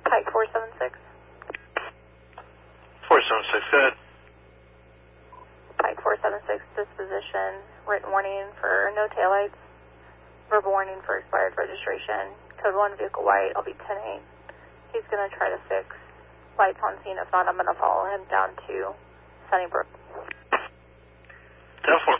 Pike 476. 476, go ahead. Pike 476, disposition, written warning for no taillights, verbal warning for expired registration, code 1, vehicle white, I'll be 10-8. He's going to try to fix lights on scene. If not, I'm going to follow him down to Sunnybrook. 10-4.